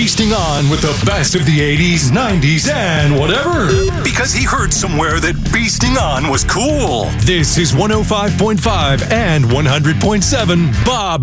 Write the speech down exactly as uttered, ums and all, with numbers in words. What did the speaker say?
feasting on with the best of the eighties, nineties, and whatever. Because he heard somewhere that feasting on was cool. This is one oh five point five and one hundred point seven Bob